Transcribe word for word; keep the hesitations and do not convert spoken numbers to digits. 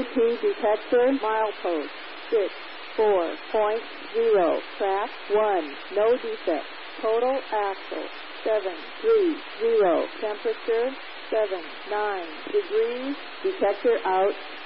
U P detector, milepost six four point zero, track one, no defect. Total axle seven three zero, temperature seven nine degrees, detector out.